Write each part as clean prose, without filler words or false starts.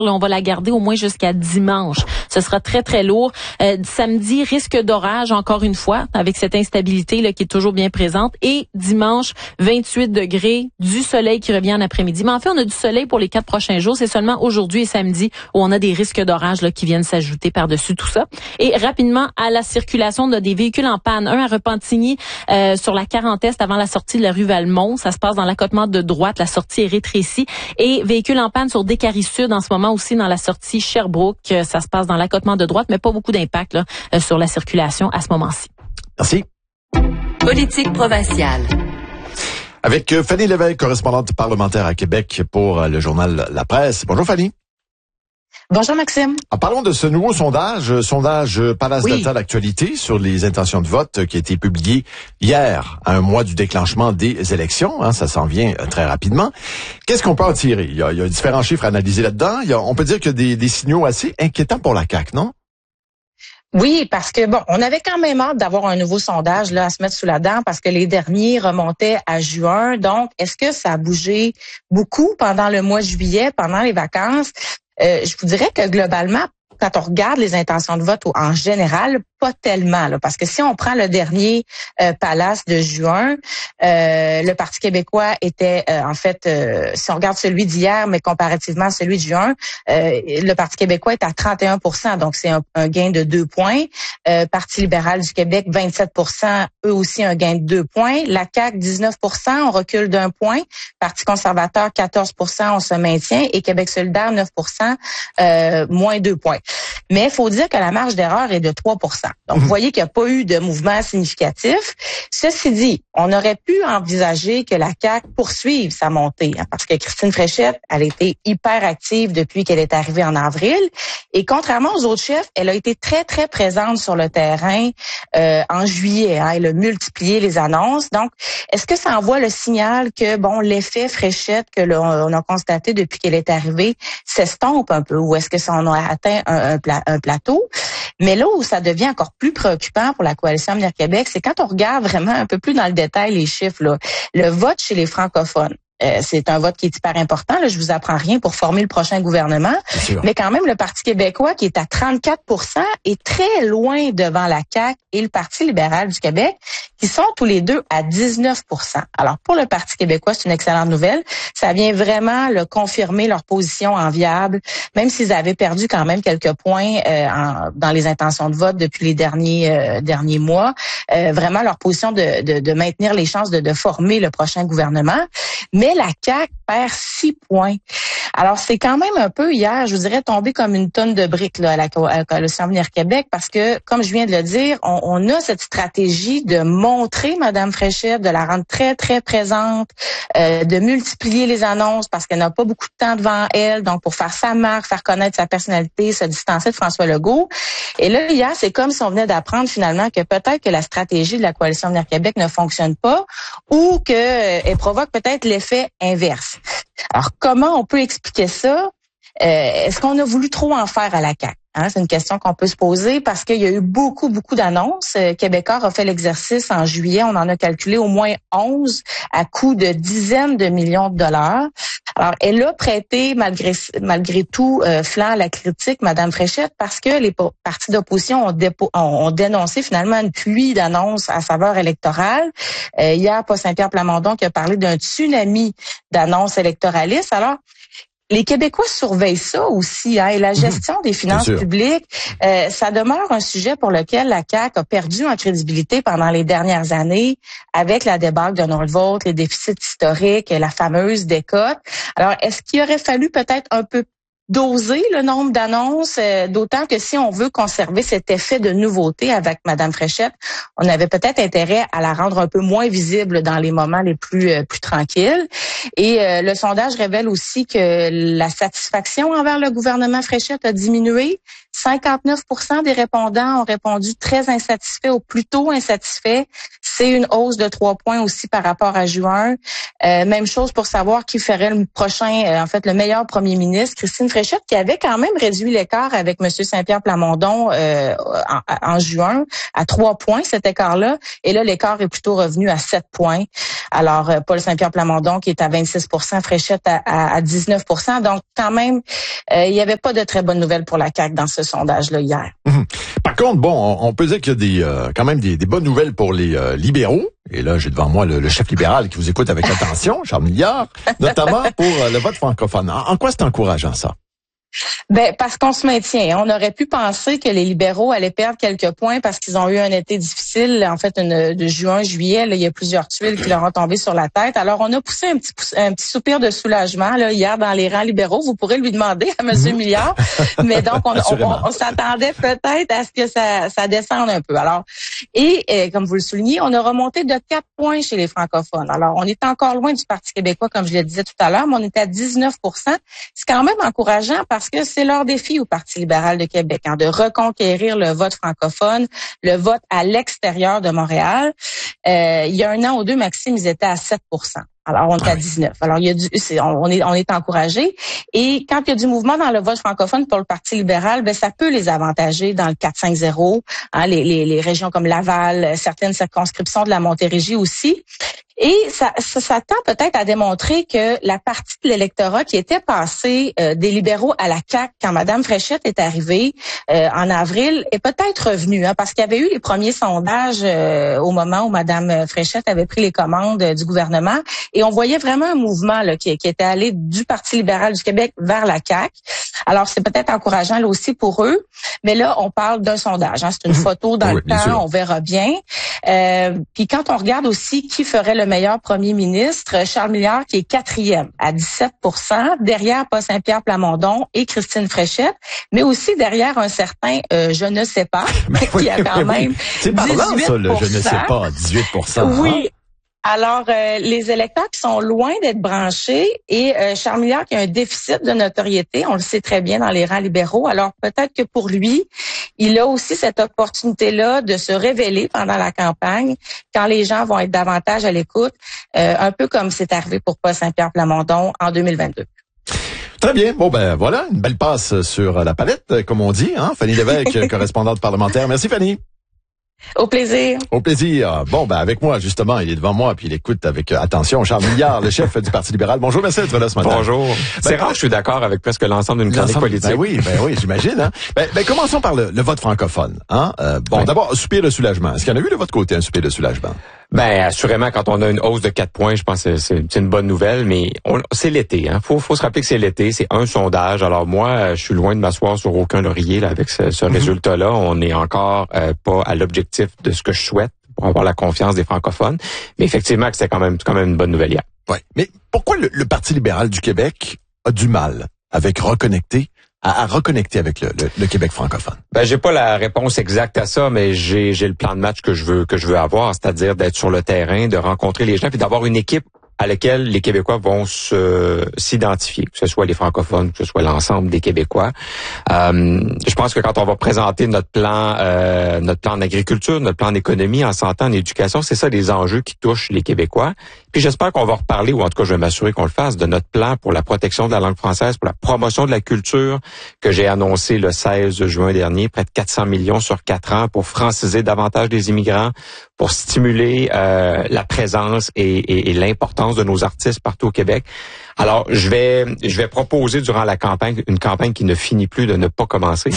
Là, on va la garder au moins jusqu'à dimanche. Ce sera très, très lourd. Samedi, risque d'orage encore une fois, avec cette instabilité là qui est toujours bien présente. Et dimanche, 28 degrés, du soleil qui revient en après-midi. Mais en fait, on a du soleil pour les 4 prochains jours. C'est seulement aujourd'hui et samedi où on a des risques d'orage là qui viennent s'ajouter par-dessus tout ça. Et rapidement, à la circulation, on a des véhicules en panne. Un à Repentigny sur la 40 Est avant la sortie de la rue Valmont. Ça se passe dans l'accotement de droite. La sortie est rétrécie. Et véhicules en panne sur Décarie Sud en ce moment aussi dans la sortie Sherbrooke. Ça se passe dans l'accotement de droite, mais pas beaucoup d'impact là, sur la circulation à ce moment-ci. Merci. Politique provinciale. Avec Fanny Lévesque, correspondante parlementaire à Québec pour le journal La Presse. Bonjour Fanny. Bonjour Maxime. Parlons de ce nouveau sondage Palace Data d'actualité sur les intentions de vote qui a été publié hier, à un mois du déclenchement des élections. Ça s'en vient très rapidement. Qu'est-ce qu'on peut en tirer? Il y a différents chiffres à analyser là-dedans. On peut dire qu'il y a des signaux assez inquiétants pour la CAQ, non? Oui, parce que on avait quand même hâte d'avoir un nouveau sondage là à se mettre sous la dent parce que les derniers remontaient à juin. Donc, est-ce que ça a bougé beaucoup pendant le mois de juillet, pendant les vacances? Je vous dirais que globalement, quand on regarde les intentions de vote en général, pas tellement, là, parce que si on prend le dernier Palace de juin, le Parti québécois était si on regarde celui d'hier, mais comparativement à celui de juin, le Parti québécois est à 31%, donc c'est un gain de 2 points. Parti libéral du Québec, 27%, eux aussi un gain de 2 points. La CAQ, 19%, on recule d'1 point. Parti conservateur, 14%, on se maintient. Et Québec solidaire, 9%, moins 2 points. Mais il faut dire que la marge d'erreur est de 3%. Donc, vous voyez qu'il n'y a pas eu de mouvement significatif. Ceci dit, on aurait pu envisager que la CAQ poursuive sa montée, parce que Christine Fréchette, elle a été hyper active depuis qu'elle est arrivée en avril. Et contrairement aux autres chefs, elle a été très, très présente sur le terrain en juillet. Elle a multiplié les annonces. Donc, est-ce que ça envoie le signal que, l'effet Fréchette que l'on a constaté depuis qu'elle est arrivée s'estompe un peu? Ou est-ce que ça en a atteint un plateau? Mais là où ça devient encore plus préoccupant pour la Coalition Avenir Québec, c'est quand on regarde vraiment un peu plus dans le détail les chiffres, là. Le vote chez les francophones. C'est un vote qui est hyper important. Là, je vous apprends rien pour former le prochain gouvernement. Mais quand même, le Parti québécois, qui est à 34%, est très loin devant la CAQ et le Parti libéral du Québec, qui sont tous les deux à 19%. Alors, pour le Parti québécois, c'est une excellente nouvelle. Ça vient vraiment confirmer leur position enviable, même s'ils avaient perdu quand même quelques points dans les intentions de vote depuis les derniers mois. Vraiment, leur position de maintenir les chances de former le prochain gouvernement. Mais la CAQ perd 6 points. Alors, c'est quand même un peu, hier, je vous dirais, tombé comme une tonne de briques là, à la Coalition Avenir Québec, parce que, comme je viens de le dire, on a cette stratégie de montrer Mme Fréchette, de la rendre très, très présente, de multiplier les annonces parce qu'elle n'a pas beaucoup de temps devant elle, donc pour faire sa marque, faire connaître sa personnalité, se distancer de François Legault. Et là, hier, c'est comme si on venait d'apprendre finalement que peut-être que la stratégie de la Coalition Avenir Québec ne fonctionne pas ou qu'elle provoque peut-être l'effet inverse. Alors, comment on peut expliquer ça? Est-ce qu'on a voulu trop en faire à la CAQ? C'est une question qu'on peut se poser parce qu'il y a eu beaucoup d'annonces. Québécois a fait l'exercice en juillet. On en a calculé au moins 11 à coût de dizaines de millions de dollars. Alors, elle a prêté malgré tout flanc à la critique, Mme Fréchette, parce que les partis d'opposition ont dénoncé finalement une pluie d'annonces à saveur électorale. Hier, Paul Saint-Pierre Plamondon qui a parlé d'un tsunami d'annonces électoralistes. Alors, les Québécois surveillent ça aussi, et la gestion des finances publiques, ça demeure un sujet pour lequel la CAQ a perdu en crédibilité pendant les dernières années avec la débâcle de Northvolt, les déficits historiques, la fameuse décote. Alors, est-ce qu'il aurait fallu peut-être un peu doser le nombre d'annonces, d'autant que si on veut conserver cet effet de nouveauté avec Mme Fréchette, on avait peut-être intérêt à la rendre un peu moins visible dans les moments les plus tranquilles. Et le sondage révèle aussi que la satisfaction envers le gouvernement Fréchette a diminué. 59% des répondants ont répondu très insatisfaits ou plutôt insatisfaits. C'est une hausse de 3 points aussi par rapport à juin. Même chose pour savoir qui ferait le prochain, le meilleur premier ministre. Christine Fréchette Fréchette qui avait quand même réduit l'écart avec M. Saint-Pierre Plamondon en juin à 3 points, cet écart-là. Et là, l'écart est plutôt revenu à 7 points. Alors, Paul Saint-Pierre Plamondon qui est à 26 %, Fréchette à 19 %. Donc, quand même, il n'y avait pas de très bonnes nouvelles pour la CAQ dans ce sondage-là hier. Par contre, bon, on peut dire qu'il y a quand même des bonnes nouvelles pour les libéraux. Et là, j'ai devant moi le chef libéral qui vous écoute avec attention, Charles Milliard, notamment pour le vote francophone. En quoi c'est encourageant, ça? Ben parce qu'on se maintient. On aurait pu penser que les libéraux allaient perdre quelques points parce qu'ils ont eu un été difficile. En fait, de juin, juillet, là, il y a plusieurs tuiles qui leur ont tombé sur la tête. Alors, on a poussé un petit soupir de soulagement là hier dans les rangs libéraux. Vous pourrez lui demander à M. Milliard. Mais donc, on s'attendait peut-être à ce que ça descende un peu. Alors, et comme vous le soulignez, on a remonté de 4 points chez les francophones. Alors, on est encore loin du Parti québécois, comme je le disais tout à l'heure, mais on est à 19 %. C'est quand même encourageant parce que c'est leur défi au Parti libéral de Québec, de reconquérir le vote francophone, le vote à l'extérieur de Montréal. Il y a 1 an ou 2, Maxime, ils étaient à 7 %. Alors, on est à 19. Alors, on est encouragé. Et quand il y a du mouvement dans le vote francophone pour le Parti libéral, ben ça peut les avantager dans le 4-5-0. Les régions comme Laval, certaines circonscriptions de la Montérégie aussi. Et ça tend peut-être à démontrer que la partie de l'électorat qui était passée des libéraux à la CAQ quand Mme Fréchette est arrivée en avril est peut-être revenue, parce qu'il y avait eu les premiers sondages au moment où Mme Fréchette avait pris les commandes du gouvernement, et on voyait vraiment un mouvement là, qui était allé du Parti libéral du Québec vers la CAQ. Alors, c'est peut-être encourageant là aussi pour eux, mais là, on parle d'un sondage. C'est une photo dans le temps, on verra bien. Puis quand on regarde aussi qui ferait le meilleur premier ministre, Charles Milliard qui est 4e à 17 % derrière Paul Saint-Pierre Plamondon et Christine Fréchette, mais aussi derrière un certain je ne sais pas, qui a quand même 18 %. C'est parlant, ça, le je ne sais pas, 18 %. Oui. Alors, les électeurs qui sont loin d'être branchés et Charles Milliard qui a un déficit de notoriété, on le sait très bien dans les rangs libéraux. Alors, peut-être que pour lui, il a aussi cette opportunité-là de se révéler pendant la campagne quand les gens vont être davantage à l'écoute, un peu comme c'est arrivé pour Paul Saint-Pierre Plamondon en 2022. Très bien. Bon, ben voilà, une belle passe sur la palette, comme on dit. Fanny Lévesque, correspondante parlementaire. Merci, Fanny. Au plaisir. Au plaisir. Bon, ben avec moi, justement, il est devant moi, puis il écoute avec attention Charles Milliard, le chef du Parti libéral. Bonjour, merci d'être là ce matin. Bonjour. C'est rare, je suis d'accord avec presque l'ensemble d'une chronique politique. Ben oui, j'imagine. Ben commençons par le vote francophone. D'abord, soupir de soulagement. Est-ce qu'il y en a eu de votre côté un soupir de soulagement? Ben assurément, quand on a une hausse de 4 points, je pense que c'est une bonne nouvelle, mais c'est l'été. Faut se rappeler que c'est l'été, c'est un sondage. Alors moi, je suis loin de m'asseoir sur aucun laurier là, avec ce résultat-là. On n'est encore pas à l'objectif de ce que je souhaite pour avoir la confiance des francophones. Mais effectivement, que c'est quand même une bonne nouvelle hier. Oui. Mais pourquoi le Parti libéral du Québec a du mal avec à reconnecter avec le Québec francophone? Ben, j'ai pas la réponse exacte à ça, mais j'ai le plan de match que je veux avoir, c'est-à-dire d'être sur le terrain, de rencontrer les gens, puis d'avoir une équipe à laquelle les Québécois vont s'identifier, que ce soit les francophones, que ce soit l'ensemble des Québécois. Je pense que quand on va présenter notre plan en agriculture, notre plan en économie, en santé, en éducation, c'est ça les enjeux qui touchent les Québécois. Puis j'espère qu'on va reparler, ou en tout cas je vais m'assurer qu'on le fasse, de notre plan pour la protection de la langue française, pour la promotion de la culture, que j'ai annoncé le 16 juin dernier, près de 400 millions sur 4 ans pour franciser davantage les immigrants, pour stimuler la présence et l'importance de nos artistes partout au Québec. Alors, je vais proposer durant la campagne une campagne qui ne finit plus de ne pas commencer.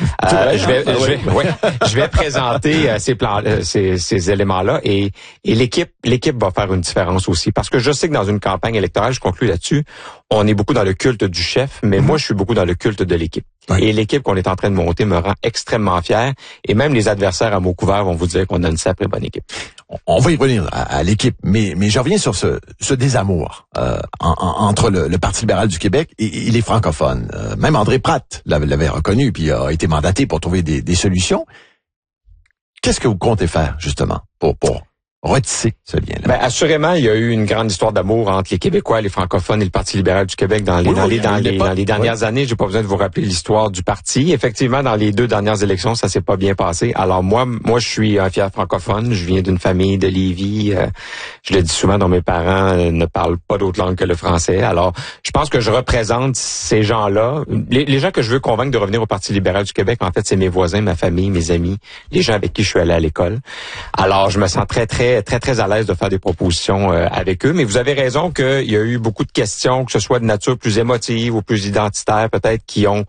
Je vais présenter ces éléments-là et l'équipe va faire une différence aussi, parce que je sais que dans une campagne électorale, je conclue là-dessus, on est beaucoup dans le culte du chef, mais moi je suis beaucoup dans le culte de l'équipe. Ouais. Et l'équipe qu'on est en train de monter me rend extrêmement fier, et même les adversaires à mots couverts vont vous dire qu'on a une sacrée bonne équipe. On va y revenir à l'équipe, mais je reviens sur ce désamour entre le Parti libéral du Québec et les francophones. Même André Pratt l'avait reconnu, puis a été mandaté pour trouver des solutions. Qu'est-ce que vous comptez faire, justement, pour retisser ce lien-là? Ben, assurément, il y a eu une grande histoire d'amour entre les Québécois, les francophones et le Parti libéral du Québec dans les dernières années. J'ai pas besoin de vous rappeler l'histoire du parti. Effectivement, dans les 2 dernières élections, ça s'est pas bien passé. Alors moi, je suis un fier francophone. Je viens d'une famille de Lévis. Je le dis souvent, dont mes parents ne parlent pas d'autre langue que le français. Alors, je pense que je représente ces gens-là. Les gens que je veux convaincre de revenir au Parti libéral du Québec, en fait, c'est mes voisins, ma famille, mes amis, les gens avec qui je suis allé à l'école. Alors, je me sens très à l'aise de faire des propositions avec eux. Mais vous avez raison qu'il y a eu beaucoup de questions, que ce soit de nature plus émotive ou plus identitaire, peut-être, qui ont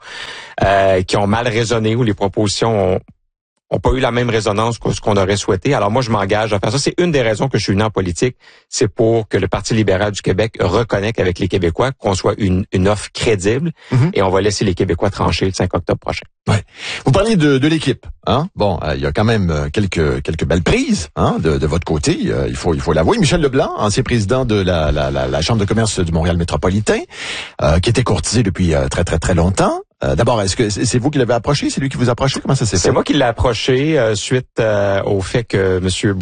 mal résonné, ou les propositions ont pas eu la même résonance que ce qu'on aurait souhaité. Alors moi, je m'engage à faire ça. C'est une des raisons que je suis venu en politique. C'est pour que le Parti libéral du Québec reconnecte avec les Québécois, qu'on soit une offre crédible, et on va laisser les Québécois trancher le 5 octobre prochain. Ouais. Vous parliez de l'équipe, hein? Bon, il y a quand même quelques belles prises, hein, de votre côté. Il faut l'avouer. Michel Leblanc, ancien président de la Chambre de commerce du Montréal métropolitain, qui était courtisé depuis très longtemps. D'abord, est-ce que c'est vous qui l'avez approché? C'est lui qui vous a approché? Comment ça s'est fait? C'est moi qui l'ai approché suite au fait que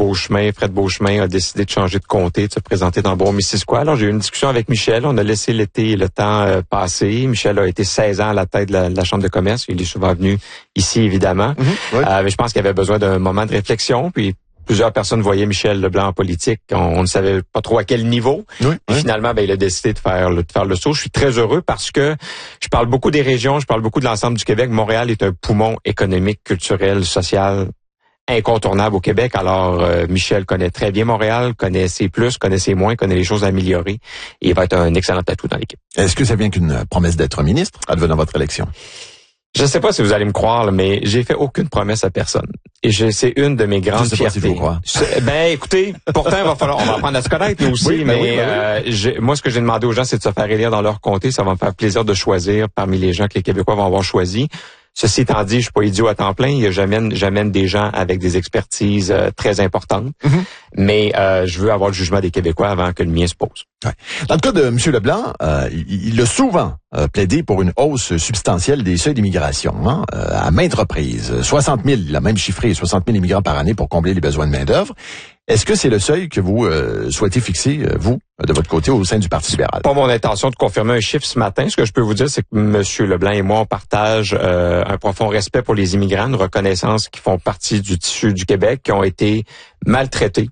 M. Fred Beauchemin, a décidé de changer de comté, de se présenter dans Brome-Missisquoi. Alors, j'ai eu une discussion avec Michel. On a laissé le temps passer. Michel a été 16 ans à la tête de la Chambre de commerce. Il est souvent venu ici, évidemment. Oui. Mais je pense qu'il avait besoin d'un moment de réflexion. Puis, plusieurs personnes voyaient Michel Leblanc en politique. On ne savait pas trop à quel niveau. Oui. Finalement, il a décidé de faire le saut. Je suis très heureux parce que je parle beaucoup des régions, je parle beaucoup de l'ensemble du Québec. Montréal est un poumon économique, culturel, social incontournable au Québec. Alors, Michel connaît très bien Montréal, connaît ses plus, connaît ses moins, connaît les choses à améliorer. Et il va être un excellent atout dans l'équipe. Est-ce que ça vient qu'une promesse d'être ministre advenant votre élection? Je ne sais pas si vous allez me croire, là, mais j'ai fait aucune promesse à personne. Et c'est une de mes grandes fiertés. Je sais pas si je vous crois. Ben, écoutez, pourtant, on va apprendre à se connaître, nous aussi, moi, ce que j'ai demandé aux gens, c'est de se faire élire dans leur comté. Ça va me faire plaisir de choisir parmi les gens que les Québécois vont avoir choisis. Ceci étant dit, je suis pas idiot à temps plein. J'amène des gens avec des expertises très importantes. Mais je veux avoir le jugement des Québécois avant que le mien se pose. Ouais. Dans le cas de M. Leblanc, il a souvent plaidé pour une hausse substantielle des seuils d'immigration, hein, à maintes reprises. 60 000, il a même chiffré 60 000 immigrants par année pour combler les besoins de main-d'œuvre. Est-ce que c'est le seuil que vous souhaitez fixer, vous, de votre côté, au sein du Parti libéral? Pas mon intention de confirmer un chiffre ce matin. Ce que je peux vous dire, c'est que M. Leblanc et moi, on partage un profond respect pour les immigrants, une reconnaissance qui font partie du tissu du Québec, qui ont été maltraités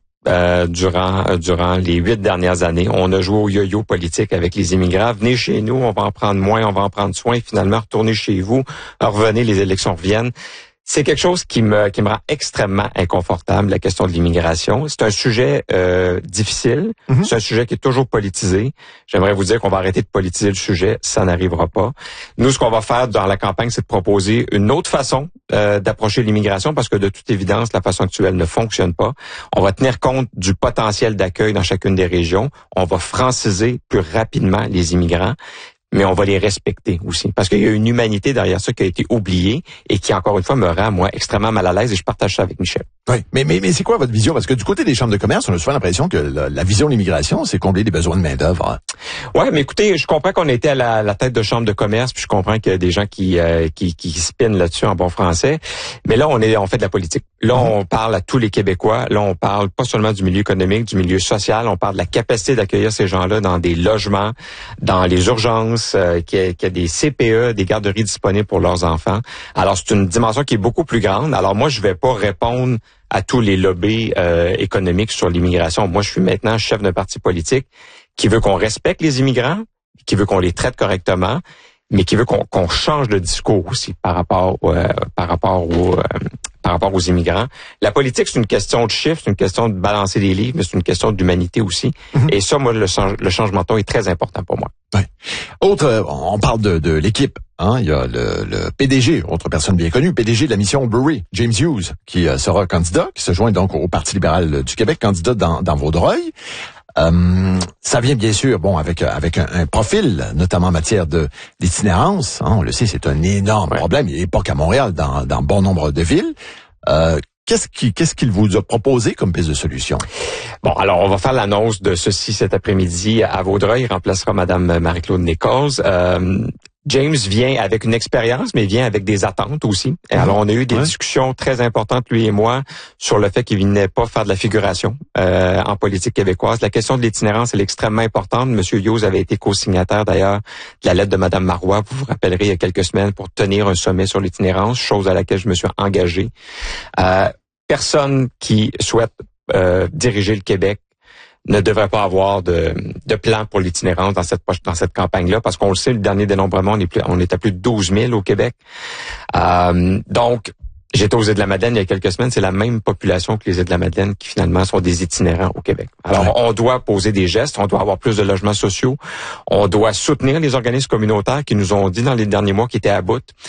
durant les 8 dernières années. On a joué au yo-yo politique avec les immigrants. Venez chez nous, on va en prendre moins, on va en prendre soin. Finalement, retournez chez vous, revenez, les élections reviennent. C'est quelque chose qui me rend extrêmement inconfortable, la question de l'immigration. C'est un sujet difficile. C'est un sujet qui est toujours politisé. J'aimerais vous dire qu'on va arrêter de politiser le sujet. Ça n'arrivera pas. Nous, ce qu'on va faire dans la campagne, c'est de proposer une autre façon d'approcher l'immigration, parce que de toute évidence, la façon actuelle ne fonctionne pas. On va tenir compte du potentiel d'accueil dans chacune des régions. On va franciser plus rapidement les immigrants. Mais on va les respecter aussi. Parce qu'il y a une humanité derrière ça qui a été oubliée et qui, encore une fois, me rend, moi, extrêmement mal à l'aise, et je partage ça avec Michel. Oui, mais c'est quoi votre vision? Parce que du côté des chambres de commerce, on a souvent l'impression que la vision de l'immigration, c'est combler les besoins de main-d'œuvre. Ouais, mais écoutez, je comprends qu'on était à la tête de chambre de commerce, puis je comprends qu'il y a des gens qui spinent là-dessus en bon français. Mais là, on fait de la politique. Là, on parle à tous les Québécois. Là, on parle pas seulement du milieu économique, du milieu social. On parle de la capacité d'accueillir ces gens-là dans des logements, dans les urgences, qu'il y a des CPE, des garderies disponibles pour leurs enfants. Alors, c'est une dimension qui est beaucoup plus grande. Alors, moi, je vais pas répondre à tous les lobbies économiques sur l'immigration. Moi, je suis maintenant chef d'un parti politique qui veut qu'on respecte les immigrants, qui veut qu'on les traite correctement, mais qui veut qu'on change de discours aussi par rapport aux immigrants. La politique, c'est une question de chiffres, c'est une question de balancer les livres, mais c'est une question d'humanité aussi. Et ça, moi, le changement de ton est très important pour moi. Ouais. On parle de l'équipe. Hein, il y a le PDG, autre personne bien connue, PDG de la mission Brewery, James Hughes, qui sera candidat, qui se joint donc au Parti libéral du Québec, candidat dans Vaudreuil. Ça vient bien sûr, avec un profil, notamment en matière d'itinérance. Hein, on le sait, c'est un énorme problème. Il n'est pas qu'à Montréal, dans bon nombre de villes. Qu'est-ce qu'il vous a proposé comme piste de solution? Bon, alors on va faire l'annonce de ceci cet après-midi à Vaudreuil. Il remplacera Madame Marie-Claude Nichols. James vient avec une expérience, mais vient avec des attentes aussi. Et alors, on a eu des discussions très importantes, lui et moi, sur le fait qu'il venait pas faire de la figuration en politique québécoise. La question de l'itinérance, elle est extrêmement importante. Monsieur Hughes avait été co-signataire, d'ailleurs, de la lettre de Madame Marois, vous vous rappellerez, il y a quelques semaines, pour tenir un sommet sur l'itinérance, chose à laquelle je me suis engagé. Personne qui souhaite diriger le Québec ne devrait pas avoir de plan pour l'itinérance dans cette campagne-là, parce qu'on le sait, le dernier dénombrement, on est à plus de 12 000 au Québec. Donc, j'étais aux Îles-de-la-Madeleine il y a quelques semaines, c'est la même population que les Îles-de-la-Madeleine qui finalement sont des itinérants au Québec. Alors, on doit poser des gestes, on doit avoir plus de logements sociaux, on doit soutenir les organismes communautaires qui nous ont dit dans les derniers mois qu'ils étaient à bout.